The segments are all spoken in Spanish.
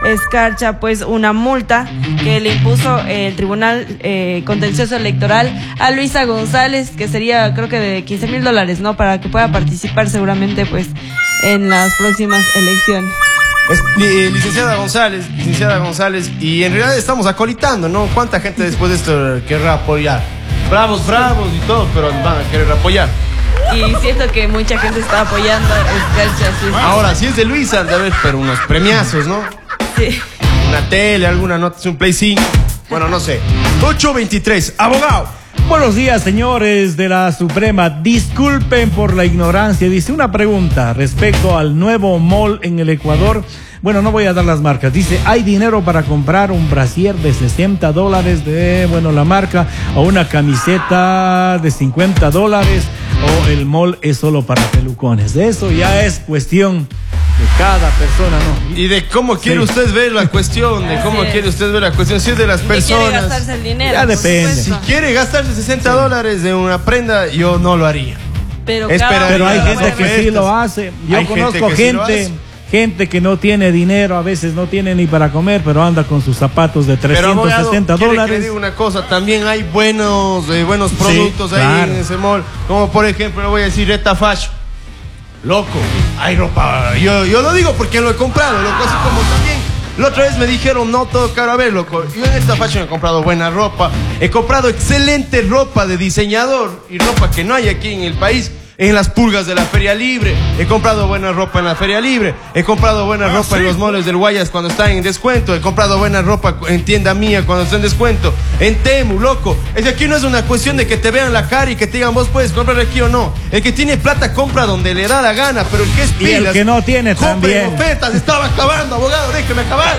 Escarcha pues una multa que le impuso el Tribunal Contencioso Electoral a Luisa González, que sería creo que de $15,000, ¿no? Para que pueda participar seguramente pues en las próximas elecciones. Licenciada González, y en realidad estamos acolitando, ¿no? ¿Cuánta gente después de esto querrá apoyar? Bravos y todo, pero van a querer apoyar. Y siento que mucha gente está apoyando a Escarcha. Sí. Ahora, si es de Luisa, de haber, pero unos premiazos, ¿no? Sí. Una tele, alguna nota, un Play 5. Bueno, no sé. 8:23, abogado. Buenos días, señores de la Suprema. Disculpen por la ignorancia. Dice una pregunta respecto al nuevo mall en el Ecuador. Bueno, no voy a dar las marcas. Dice, ¿hay dinero para comprar un brasier de $60 de, bueno, la marca, o una camiseta de $50, o el mall es solo para pelucones? De eso ya es cuestión de cada persona, ¿no? Y de cómo quiere usted ver la cuestión, si es de las personas. Quiere gastarse el dinero. Ya depende. Si quiere gastarse $60 de una prenda, yo no lo haría. Pero hay gente que sí lo hace. Yo conozco gente que no tiene dinero, a veces no tiene ni para comer, pero anda con sus zapatos de $360. Pero que diga una cosa, también hay buenos productos ahí, claro, en ese mall. Como por ejemplo, le voy a decir Reta Fashion. Loco, hay ropa. Yo lo digo porque lo he comprado, loco, así como también. La otra vez me dijeron, no, todo caro. A ver, loco, yo en esta fashion he comprado buena ropa. He comprado excelente ropa de diseñador y ropa que no hay aquí en el país. En las pulgas de la Feria Libre. He comprado buena ropa en la Feria Libre. He comprado buena ropa en los moles del Guayas cuando están en descuento. He comprado buena ropa en Tienda Mía cuando está en descuento. En Temu, loco. Es que aquí no es una cuestión de que te vean la cara y que te digan vos puedes comprar aquí o no. El que tiene plata compra donde le da la gana, pero el que es pilas, y el que no tiene también. Ofertas, estaba acabando, abogado, déjeme acabar.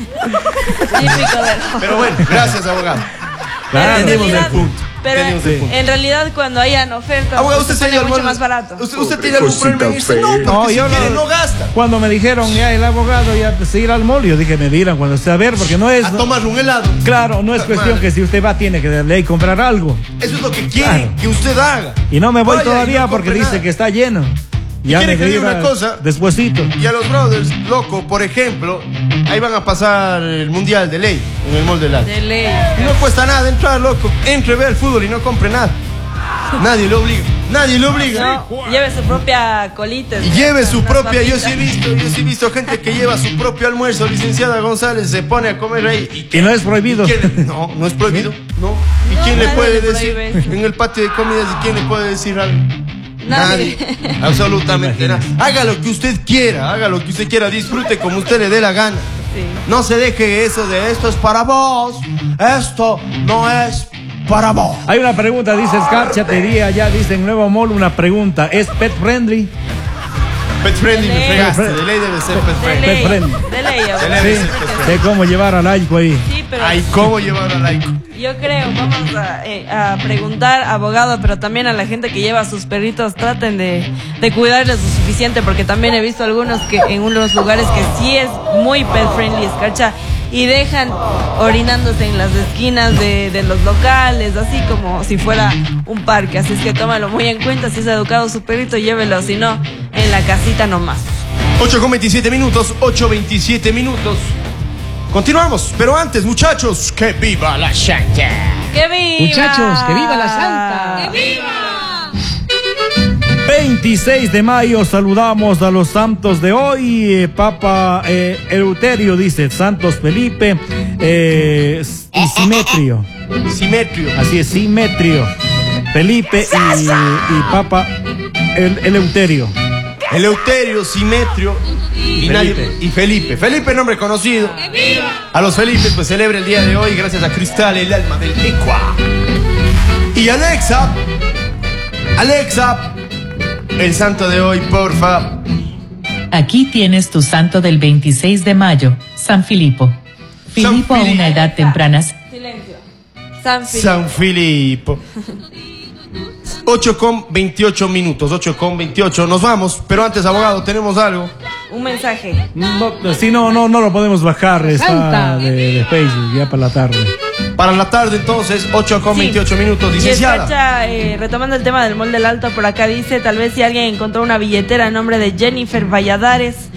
Pero bueno, gracias, abogado. Claro, entendimos el punto. Pero en realidad cuando hayan ofertas, usted sale mucho más barato. ¿Usted tiene algún problema en irse? No, porque si quiere no gasta. Cuando me dijeron ya el abogado ya se irá al mall, yo dije me dirán cuando esté a ver, porque no es... A tomar un helado. Claro, no es cuestión que si usted va tiene que darle y comprar algo. Eso es lo que quiere que usted haga. Y no me voy todavía porque dice que está lleno. Ya quiere que diga una cosa. Despuésito. Y a los brothers, loco, por ejemplo, ahí van a pasar el mundial de ley en el mall de Alto. De ley. Y no cuesta nada entrar, loco. Entre, ve el fútbol y no compre nada. Nadie lo obliga. No, lleve su propia colita. Y lleve su propia. Yo sí he visto gente que lleva su propio almuerzo. Licenciada González se pone a comer ahí. Y no es prohibido. No es prohibido. No. ¿Y quién le puede decir en el patio de comidas? ¿Y quién le puede decir algo? Nadie. Absolutamente nada. Haga lo que usted quiera, disfrute como usted le dé la gana. Sí. No se deje eso de esto es para vos, esto no es para vos. Hay una pregunta, dice Escarcha, ya dice en Nuevo Mall una pregunta, ¿es pet friendly? Pet friendly, me fregaste, de ley debe ser pet friendly. Pet friendly. De ley, sí, de cómo llevar al laico ahí. Sí, pero cómo llevar al laico. Yo creo, vamos a preguntar, abogado, pero también a la gente que lleva a sus perritos, traten de cuidarles lo suficiente, porque también he visto algunos que en unos lugares que sí es muy pet friendly, Escarcha, y dejan orinándose en las esquinas de los locales, así como si fuera un parque. Así es que tómalo muy en cuenta, si es educado su perrito, llévelo, si no, en la casita nomás. 8:27 minutos. Continuamos, pero antes, muchachos, que viva la Santa. ¡Que viva! Muchachos, que viva la Santa. ¡Que viva! 26 de mayo saludamos a los santos de hoy. Papa Eleuterio dice Santos Felipe y Simetrio. Así es, Simetrio. Felipe y Papa Eleuterio. Eleuterio, Simetrio y Felipe. Felipe, nombre conocido. A los Felipes, pues celebra el día de hoy gracias a Cristal, el alma del Ecua. Y Alexa, el santo de hoy, porfa. Aquí tienes tu santo del 26 de mayo, San Filipo. Filipo a una edad temprana. Silencio. San Filipo. 8:28 minutos, 8:28. Nos vamos, pero antes, abogado, tenemos algo. Un mensaje. No lo podemos bajar. Está de Facebook ya para la tarde. Para la tarde, entonces, 8:28 minutos, licenciada. Y Escarcha, retomando el tema del Mall del Alto, por acá dice, tal vez si alguien encontró una billetera en nombre de Jennifer Valladares,